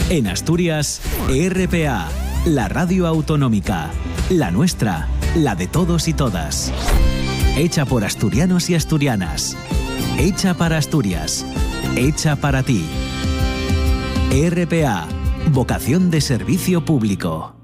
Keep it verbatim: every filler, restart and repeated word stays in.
En Asturias, E R P A, la radio autonómica, la nuestra, la de todos y todas. Hecha por asturianos y asturianas. Hecha para Asturias. Hecha para ti. E R P A, vocación de servicio público.